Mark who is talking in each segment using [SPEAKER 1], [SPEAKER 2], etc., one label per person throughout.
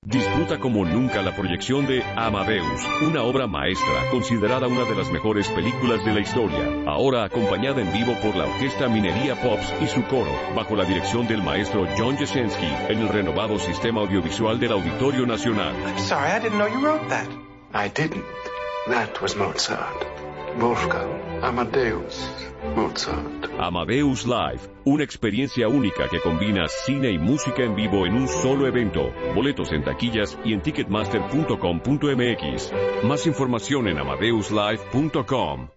[SPEAKER 1] Disfruta como nunca la proyección de Amadeus, una obra maestra considerada una de las mejores películas de la historia. Ahora acompañada en vivo por la Orquesta Minería Pops y su coro, bajo la dirección del maestro John Jasenski, en el renovado sistema audiovisual del Auditorio Nacional.
[SPEAKER 2] I'm sorry, I didn't know you wrote that.
[SPEAKER 3] I didn't. That was Mozart. Wolfgang Amadeus Mozart.
[SPEAKER 1] Amadeus Live, una experiencia única que combina cine y música en vivo en un solo evento. Boletos en taquillas y en ticketmaster.com.mx. Más información en amadeuslive.com.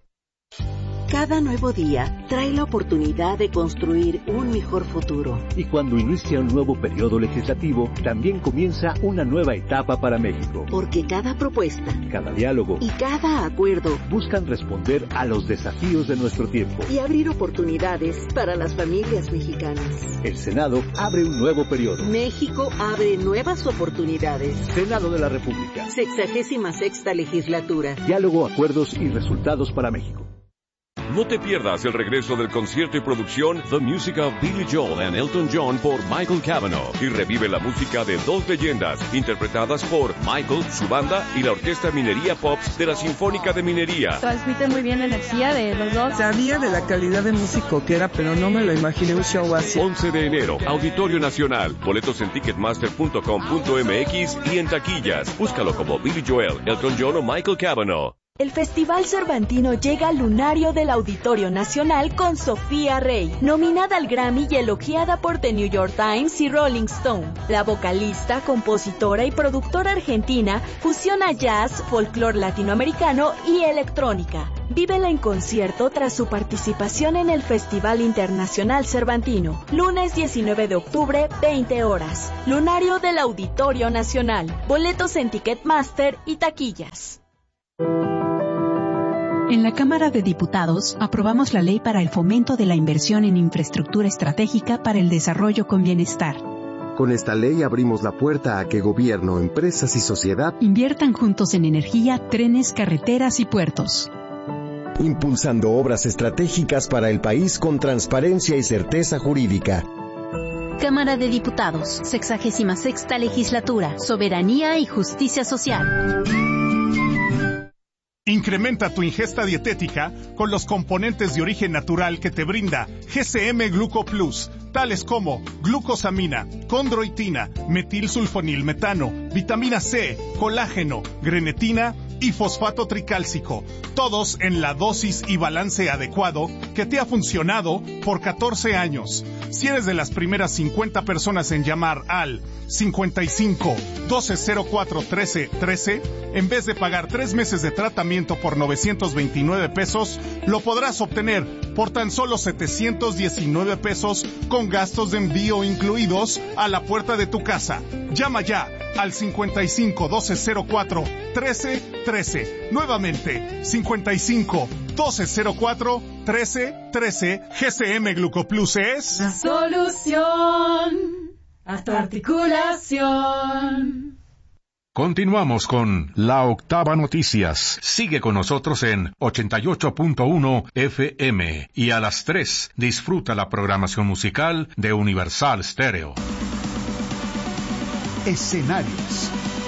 [SPEAKER 4] Cada nuevo día trae la oportunidad de construir un mejor futuro.
[SPEAKER 5] Y cuando inicia un nuevo periodo legislativo, también comienza una nueva etapa para México.
[SPEAKER 4] Porque cada propuesta,
[SPEAKER 5] cada diálogo
[SPEAKER 4] y cada acuerdo
[SPEAKER 5] buscan responder a los desafíos de nuestro tiempo
[SPEAKER 4] y abrir oportunidades para las familias mexicanas.
[SPEAKER 5] El Senado abre un nuevo periodo.
[SPEAKER 4] México abre nuevas oportunidades.
[SPEAKER 5] Senado de la República.
[SPEAKER 4] 66ª legislatura.
[SPEAKER 5] Diálogo, acuerdos y resultados para México.
[SPEAKER 1] No te pierdas el regreso del concierto y producción The Music of Billy Joel and Elton John por Michael Cavanaugh y revive la música de dos leyendas interpretadas por Michael, su banda y la Orquesta Minería Pops de la Sinfónica de Minería.
[SPEAKER 6] Transmiten muy bien la energía de los dos.
[SPEAKER 7] Sabía de la calidad de músico que era, pero no me lo imaginé un show así.
[SPEAKER 1] 11 de enero, Auditorio Nacional. Boletos en ticketmaster.com.mx y en taquillas. Búscalo como Billy Joel, Elton John o Michael Cavanaugh.
[SPEAKER 8] El Festival Cervantino llega al lunario del Auditorio Nacional con Sofía Rey, nominada al Grammy y elogiada por The New York Times y Rolling Stone. La vocalista, compositora y productora argentina fusiona jazz, folclore latinoamericano y electrónica. Vívela en concierto tras su participación en el Festival Internacional Cervantino. Lunes 19 de octubre, 20 horas. Lunario del Auditorio Nacional. Boletos en Ticketmaster y taquillas.
[SPEAKER 9] En la Cámara de Diputados aprobamos la Ley para el Fomento de la Inversión en Infraestructura Estratégica para el Desarrollo con Bienestar.
[SPEAKER 10] Con esta ley abrimos la puerta a que gobierno, empresas y sociedad
[SPEAKER 9] inviertan juntos en energía, trenes, carreteras y puertos.
[SPEAKER 10] Impulsando obras estratégicas para el país con transparencia y certeza jurídica.
[SPEAKER 11] Cámara de Diputados, 66ª Legislatura, Soberanía y Justicia Social.
[SPEAKER 12] Incrementa tu ingesta dietética con los componentes de origen natural que te brinda GCM Gluco Plus, tales como glucosamina, condroitina, metilsulfonilmetano, vitamina C, colágeno, grenetina y fosfato tricálcico, todos en la dosis y balance adecuado que te ha funcionado por 14 años. Si eres de las primeras 50 personas en llamar al 55 1204 13 13, en vez de pagar 3 meses de tratamiento por 929 pesos, lo podrás obtener por tan solo 719 pesos con gastos de envío incluidos a la puerta de tu casa. Llama ya al 55 1204 13 13. Nuevamente, 55 1204 13 13. GCM Glucoplus es
[SPEAKER 6] la solución a tu articulación.
[SPEAKER 13] Continuamos con La Octava Noticias. Sigue con nosotros en 88.1 FM y a las 3 disfruta la programación musical de Universal Stereo.
[SPEAKER 14] Escenarios.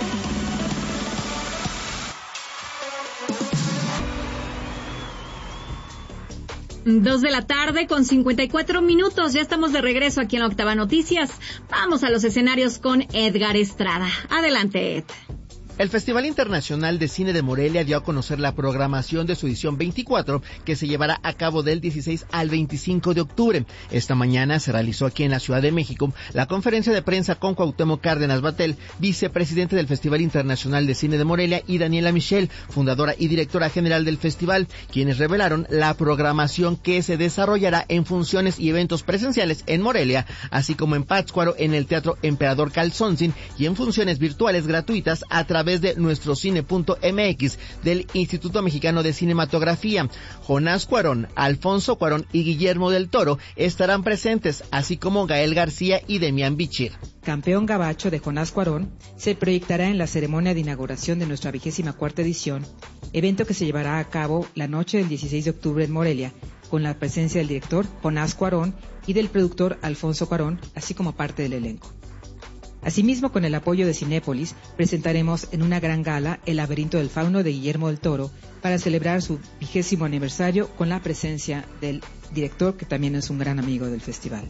[SPEAKER 15] Dos de la tarde con 54 minutos. Ya estamos de regreso aquí en La Octava Noticias. Vamos a los escenarios con Edgar Estrada. Adelante, Ed.
[SPEAKER 16] El Festival Internacional de Cine de Morelia dio a conocer la programación de su edición 24, que se llevará a cabo del 16 al 25 de octubre. Esta mañana se realizó aquí en la Ciudad de México la conferencia de prensa con Cuauhtémoc Cárdenas Battel, vicepresidente del Festival Internacional de Cine de Morelia, y Daniela Michel, fundadora y directora general del festival, quienes revelaron la programación que se desarrollará en funciones y eventos presenciales en Morelia, así como en Pátzcuaro en el Teatro Emperador Calzónzin y en funciones virtuales gratuitas a través de nuestro cine.mx del Instituto Mexicano de Cinematografía. Jonás Cuarón, Alfonso Cuarón y Guillermo del Toro estarán presentes, así como Gael García y Demián Bichir.
[SPEAKER 17] Campeón Gabacho de Jonás Cuarón se proyectará en la ceremonia de inauguración de nuestra 24ª edición, evento que se llevará a cabo la noche del 16 de octubre en Morelia, con la presencia del director Jonás Cuarón y del productor Alfonso Cuarón, así como parte del elenco. Asimismo, con el apoyo de Cinépolis, presentaremos en una gran gala El laberinto del fauno de Guillermo del Toro para celebrar su 20º aniversario con la presencia del director, que también es un gran amigo del festival.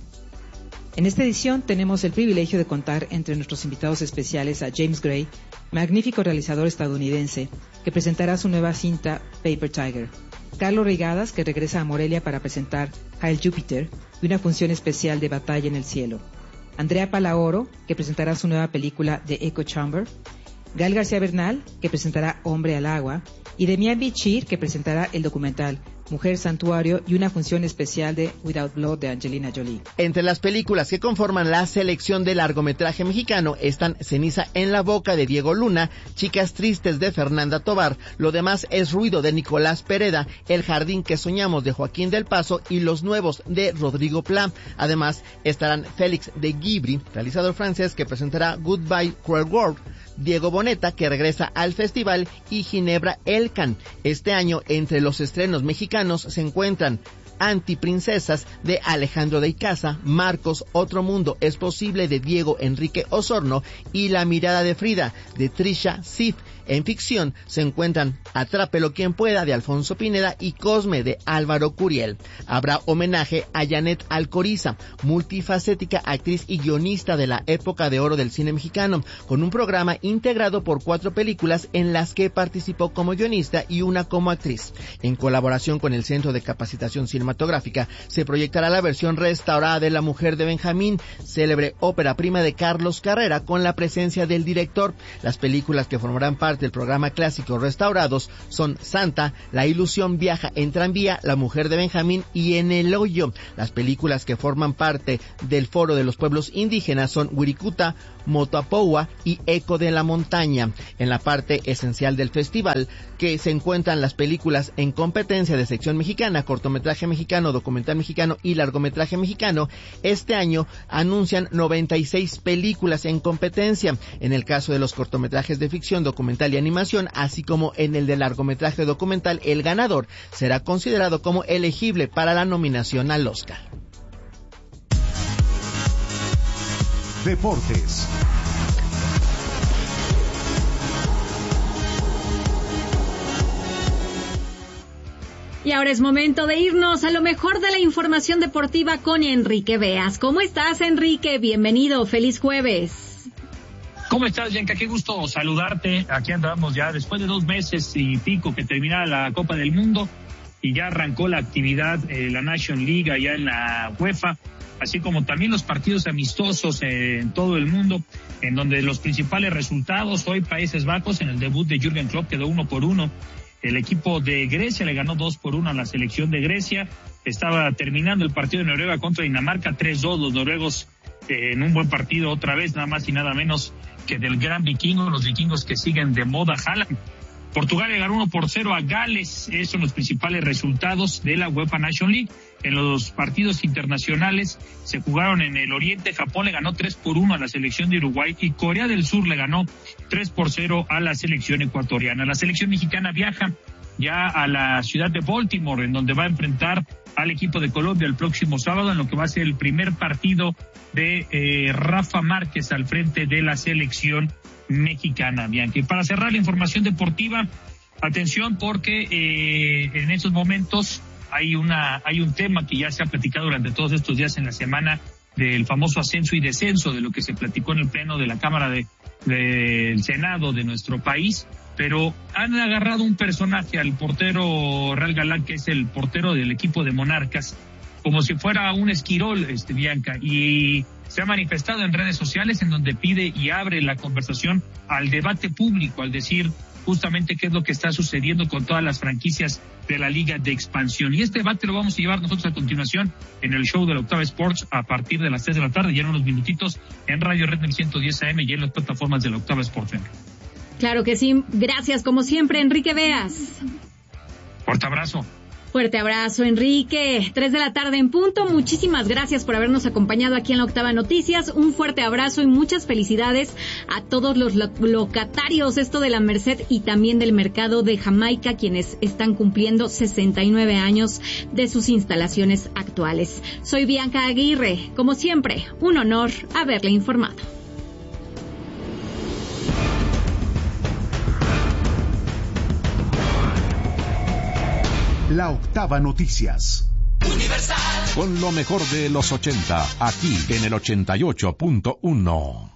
[SPEAKER 17] En esta edición tenemos el privilegio de contar entre nuestros invitados especiales a James Gray, magnífico realizador estadounidense, que presentará su nueva cinta Paper Tiger; Carlos Reigadas, que regresa a Morelia para presentar Hail Jupiter y una función especial de Batalla en el Cielo; Andrea Palaoro, que presentará su nueva película The Echo Chamber; Gael García Bernal, que presentará Hombre al Agua; y Demian Bichir, que presentará el documental Mujer Santuario y una función especial de Without Blood de Angelina Jolie.
[SPEAKER 16] Entre las películas que conforman la selección de largometraje mexicano están Ceniza en la boca de Diego Luna, Chicas tristes de Fernanda Tovar, Lo demás es ruido de Nicolás Pereda, El jardín que soñamos de Joaquín del Paso y Los nuevos de Rodrigo Pla. Además estarán Félix de Guibry, realizador francés, que presentará Goodbye Cruel World, Diego Boneta, que regresa al festival, y Ginebra Elkan. Este año, entre los estrenos mexicanos se encuentran Antiprincesas de Alejandro de Icaza, Marcos, Otro mundo es posible de Diego Enrique Osorno y La mirada de Frida de Trisha Sif. En ficción se encuentran Atrápelo quien pueda de Alfonso Pineda y Cosme de Álvaro Curiel. Habrá homenaje a Janet Alcoriza, multifacética actriz y guionista de la época de oro del cine mexicano, con un programa integrado por 4 películas en las que participó como guionista y una como actriz. En colaboración con el Centro de Capacitación Cinematográfica se proyectará la versión restaurada de La mujer de Benjamín, célebre ópera prima de Carlos Carrera, con la presencia del director. Las películas que formarán parte del programa clásico restaurados son Santa, La ilusión viaja en tranvía, La mujer de Benjamín y En el hoyo. Las películas que forman parte del Foro de los Pueblos Indígenas son Wirikuta, Motoapoua y Eco de la Montaña. En la parte esencial del festival, que se encuentran las películas en competencia de sección mexicana, cortometraje mexicano, documental mexicano y largometraje mexicano, este año anuncian 96 películas en competencia. En el caso de los cortometrajes de ficción, documental y animación, así como en el de largometraje documental, el ganador será considerado como elegible para la nominación al Oscar.
[SPEAKER 12] Deportes.
[SPEAKER 15] Y ahora es momento de irnos a lo mejor de la información deportiva con Enrique Beas. ¿Cómo estás, Enrique? Bienvenido, feliz jueves.
[SPEAKER 14] ¿Cómo estás, Bianca? Qué gusto saludarte. Aquí andamos ya después de 2 meses y pico que terminara la Copa del Mundo y ya arrancó la actividad, la Nation League allá en la UEFA, así como también los partidos amistosos en todo el mundo, en donde los principales resultados: hoy Países Bajos, en el debut de Jürgen Klopp, quedó 1-1. El equipo de Grecia le ganó 2-1 a la selección de Grecia. Estaba terminando el partido de Noruega contra Dinamarca, 3-2, los noruegos en un buen partido otra vez, nada más y nada menos que del gran vikingo, los vikingos que siguen de moda, Haaland. Portugal le ganó 1-0 a Gales. Esos son los principales resultados de la UEFA Nation League. En los partidos internacionales se jugaron en el Oriente. Japón le ganó 3-1 a la selección de Uruguay y Corea del Sur le ganó 3-0 a la selección ecuatoriana. La selección mexicana viaja ya a la ciudad de Baltimore, en donde va a enfrentar al equipo de Colombia el próximo sábado, en lo que va a ser el primer partido de Rafa Márquez al frente de la selección mexicana, Bianca. Y para cerrar la información deportiva, atención, porque en estos momentos hay un tema que ya se ha platicado durante todos estos días en la semana, del famoso ascenso y descenso, de lo que se platicó en el pleno de la Cámara del Senado de nuestro país. Pero han agarrado un personaje, al portero Real Galán, que es el portero del equipo de Monarcas, como si fuera un esquirol, Bianca, y se ha manifestado en redes sociales, en donde pide y abre la conversación al debate público, al decir justamente qué es lo que está sucediendo con todas las franquicias de la Liga de Expansión. Y este debate lo vamos a llevar nosotros a continuación en el show de la Octava Sports a partir de las 3 de la tarde, ya en unos minutitos, en Radio Red 1110 AM y en las plataformas de la Octava Sports.
[SPEAKER 15] Claro que sí. Gracias, como siempre, Enrique Beas.
[SPEAKER 14] Fuerte abrazo.
[SPEAKER 15] Fuerte abrazo, Enrique. 3 de la tarde en punto. Muchísimas gracias por habernos acompañado aquí en la Octava Noticias. Un fuerte abrazo y muchas felicidades a todos los locatarios, esto de la Merced y también del mercado de Jamaica, quienes están cumpliendo 69 años de sus instalaciones actuales. Soy Bianca Aguirre. Como siempre, un honor haberle informado.
[SPEAKER 18] La Octava Noticias.
[SPEAKER 13] Universal. Con lo mejor de los 80, aquí en el 88.1.